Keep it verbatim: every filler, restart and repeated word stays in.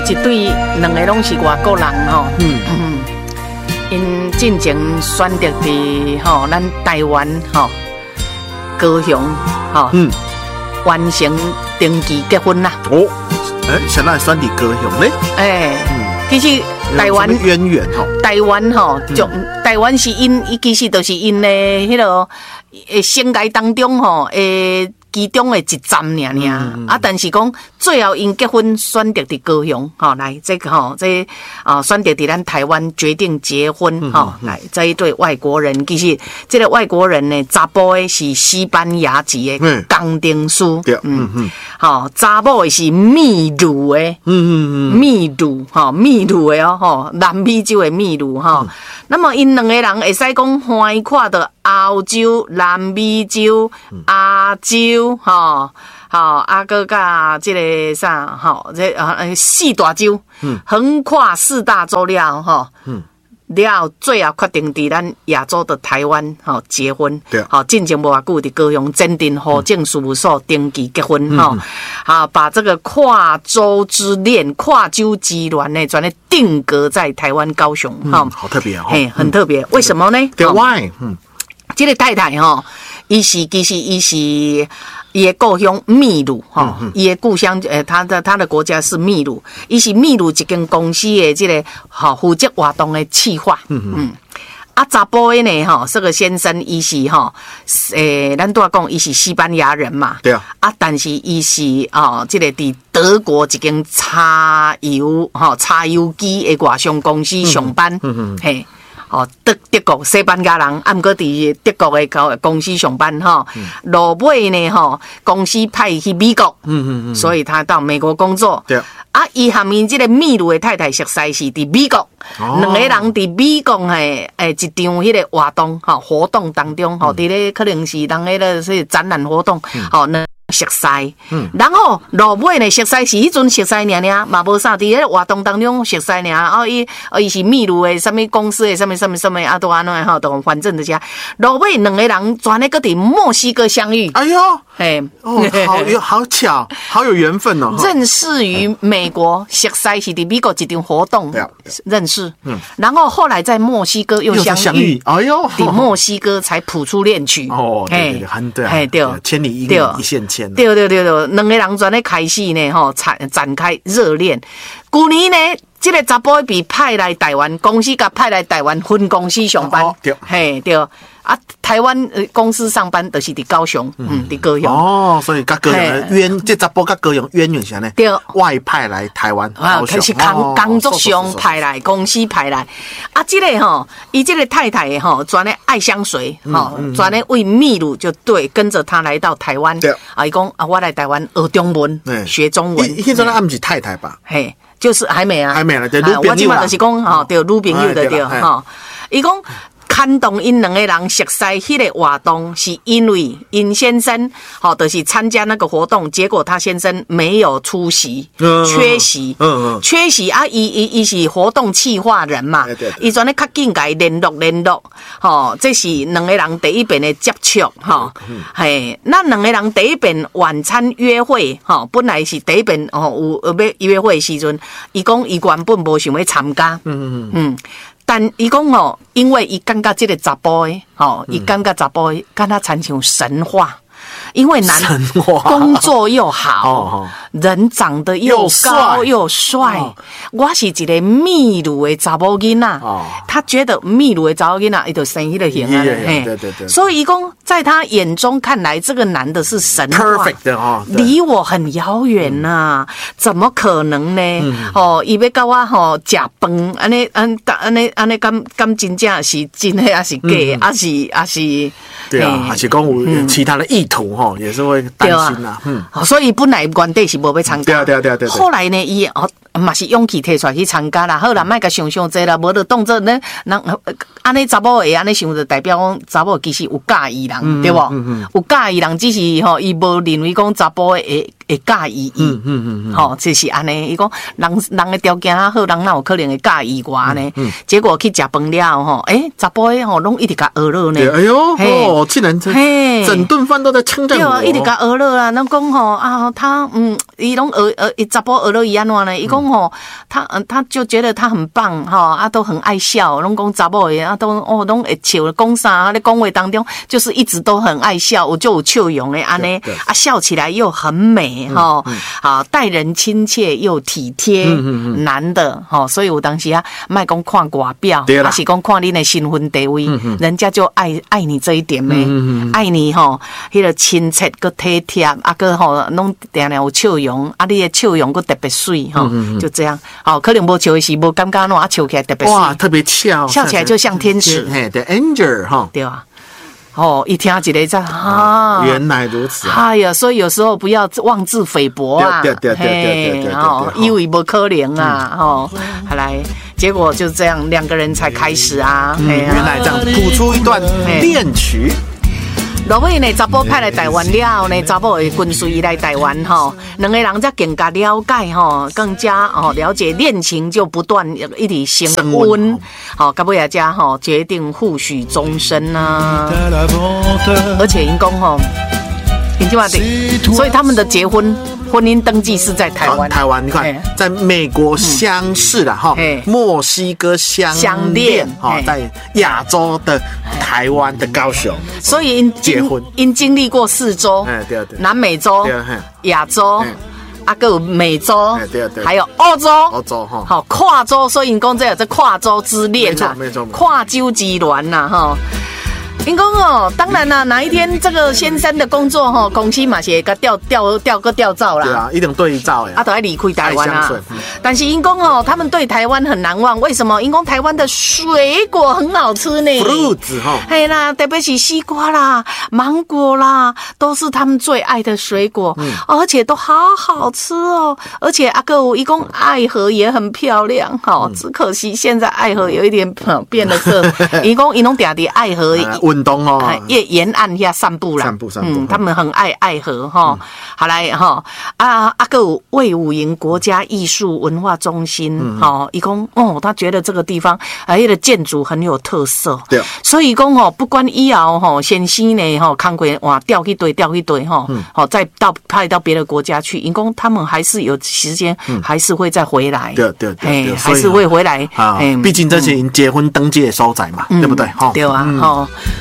一对两个拢是外国人吼，嗯嗯，因进前选择伫吼咱台湾吼高雄吼，嗯，完成登记结婚啦。 哦，哎，想到选伫高雄咧， 哎，嗯，其实台湾渊源吼， 台湾吼，就台湾是因，伊其实都是因咧迄个诶生涯当中吼诶。其中的一站尔尔、嗯、啊，但是讲最后因结婚选择伫高雄，吼、哦、来这个吼、哦、这啊、哦、选择伫咱台湾决定结婚，吼、嗯哦、来这一对外国人，其实这个外国人呢，查甫的是西班牙籍的钢钉师，嗯嗯，好、嗯，查某的是秘鲁的，嗯嗯嗯，秘鲁吼秘鲁的哦，吼南美洲的秘鲁哈、哦嗯，那麼因兩個人會使講歡喜看到歐洲、南美洲、亞洲。吼，吼，啊，搁甲即个啥，吼，这呃四大洲，嗯，横跨四大洲了，吼，嗯，了最后决定伫咱亚洲的台湾，吼结婚，对，好，进前无偌久伫高雄真定户政事务所登记结婚，吼、嗯，好，把这个跨洲之恋、跨洲之恋呢，全咧定格在台湾高雄，哈、嗯， 好特别哦， 嘿，很特别，为什么呢？ 对 ，Why？ 嗯。 这个太太吼，伊是其实伊是伊的故乡秘鲁吼，伊的故乡诶，他的他的国家是秘鲁，伊是秘鲁一间公司的这个吼负责活动的企划，嗯嗯。啊，查甫的呢吼，这个先生伊是吼，诶，咱都要讲伊是西班牙人嘛， 对啊。 啊，但是伊是哦，这个伫德国一间柴油吼柴油机的外商公司上班，嗯嗯，嘿。哦，德德国西班牙人，啊，毋过伫德国的公司上班吼，落尾呢吼，公司派伊去美国，嗯嗯嗯，所以他到美国工作。对啊，伊和伊即个秘鲁的太太熟悉是伫美国，两、哦、个人伫美国诶诶一場迄個活動吼活動當中吼，伫、嗯、咧可能是人迄個是展覽活動，吼、嗯。熟悉，嗯，然後落尾呢，熟悉是迄陣熟悉爾爾，嘛無啥伫咧活動當中熟悉爾，哦伊哦伊是秘魯的什麼公司的什麼什麼什麼啊，都安怎吼，都反正這些落尾兩個人全咧擱伫墨西哥相遇， 哎呦，嘿，哦，好有好巧，好有緣分哦， 認識於美國，熟悉是伫美國一場活動認識，嗯，然後後來在墨西哥又相遇，相遇哎呦，伫墨西哥才譜出戀曲，哦，對對很對，嘿對， 千里一一線牽。 对对对对，两个人全咧开始呢，吼展展开热恋。去年呢，这个查甫被派来台湾，公司甲派来台湾分公司上班，哦、对，嘿对。啊，台湾公司上班就是伫高雄，嗯，伫高雄。哦， 所以甲高雄渊，这查甫甲高雄渊源啥呢？对，外派来台湾， 啊，开始工工作上派来，公司派来。啊，这个吼，伊这个太太吼，专咧爱相随，吼，专咧为秘鲁就对，跟着他来到台湾。对，啊，伊讲啊，我来台湾学中文，学中文。 迄阵啊，毋是太太吧？ 嘿，就是还没啊， 还没啦，对， 我即马就是讲吼，对，女朋友的对，吼，伊讲。牵动因两个人熟悉迄个活动，是因为因先生好，就是参加那个活动，结果他先生没有出席，嗯、缺席，嗯嗯，缺席啊！伊伊伊是活动企划人嘛，伊全咧较紧甲伊聯絡聯絡，吼，這是兩個人第一遍的接觸，吼，嘿，那兩個人第一遍晚餐約會，吼，本來是第一遍哦有要約會的時陣，伊講伊原本無想要參加，嗯嗯嗯。但伊講哦，因為伊感覺這個查甫的，吼，伊感覺查甫的，跟他參像神話。因為男工作又好，人長得又高又帥，我是一個秘魯的查某囡仔，他覺得秘魯的查某囡仔伊就生迄個型啊，對對對，所以伊講在他眼中看來，這個男的是神話 ，perfect 的哦，離我很遙遠吶，怎麼可能呢？哦，伊要甲我吼食飯，安尼安安尼安尼，敢敢真正是真的還是假的，還是還是？ 對啊，還是講有其他的意圖吼，也是會擔心啦。嗯， 所以本來原底是無要參加， 對啊對啊對啊。 後來呢，伊哦嘛是勇氣提出來去參加啦。好啦，莫甲想象濟啦，無就當作呢人安尼查某會安尼想，就代表講查某其實有介意人，對無？有介意人，只是吼伊無認為講查甫會會介意伊。嗯嗯嗯。吼，就是安尼。伊講人人嘅條件較好，人哪有可能會介意我呢？結果去食飯了吼，誒查甫誒吼攏一直甲學樂呢。 哎呦，哦，竟然整整頓飯都在稱讚我。 一直甲學樂啊，咱講吼啊，他嗯，伊攏學學，伊查甫學樂伊安怎呢？伊講。 讲吼，他嗯他就觉得他很棒哈，啊都很爱笑，拢讲查某的啊都哦拢会笑，讲啥咧讲话当中就是一直都很爱笑，我就有笑容的安尼啊，笑起来又很美哈，啊待人亲切又体贴，男的哈，所以我当时啊，卖讲看外表，还是讲看你的身份地位，人家就爱爱你这一点咩，爱你吼，迄个亲切个体贴，啊个吼拢定定有笑容，啊你的笑容个特别水哈，就这样，哦可能无笑的时无感觉喏，啊笑起来特别哇特别俏， 笑起来就像天使， 嘿对 angel 哈， 对啊。哦，一听一个在啊， 原来如此。 哎呀，所以有时候不要妄自菲薄啊， 对对对对对对， 哦，以为不可能啊，哦，后来结果就这样，两个人才开始啊， 原来这样谱出一段恋曲。 落尾呢，查甫派来台湾了后呢，查某会跟随来台湾吼，两个人才更加了解吼，更加哦了解恋情就不断一直升温，好，到尾啊家吼决定互许终身啊，而且因讲吼，你听话的，所以他们的结婚。婚姻登记是在台湾， 台湾你看，在美国相识了哈，墨西哥相相恋哈，在亚洲的台湾的高雄， 所以结婚因经历过四洲，南美洲、亚洲。啊，还有美洲，还有欧洲， 欧洲哈， 好跨洲，所以因讲这有这跨洲之恋呐， 没错， 跨洲之恋呐哈。因讲哦，当然啦，哪一天这个先生的工作哈，公司嘛是会个调调调个调照啦， 对啊，一定对照呀， 啊，都要离开台湾啊。但是因讲哦，他们对台湾很难忘，为什么？因讲台湾的水果很好吃呢 ，fruits 哈， 嘿啦，特别是西瓜啦、芒果啦，都是他们最爱的水果，嗯、而且都好好吃哦。而且阿哥，一共爱河也很漂亮，哈、嗯，只可惜现在爱河有一点变了色，一共一弄点的爱河。 运动哦， 沿沿岸下散步啦， 散步散步， 嗯，他们很爱爱河哈。好来哈啊阿个魏武营国家艺术文化中心哈，一共哦，他觉得这个地方啊，那个建筑很有特色， 对， 所以讲哦，不管以后哈，先生呢哈，看过哇调一堆调一堆哈，好再到派到别的国家去，因公他们还是有时间，还是会再回来， 对对对， 还是会回来啊，毕竟这是结婚登记的所在嘛，对不对？哈， 对啊，哈。